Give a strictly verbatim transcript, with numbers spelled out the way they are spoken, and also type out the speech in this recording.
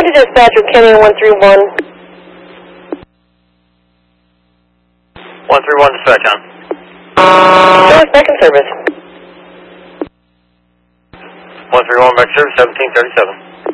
Hi to dispatch with Kenny one three one. one three one dispatch on. Show us back in service. one three one back service, seventeen thirty-seven.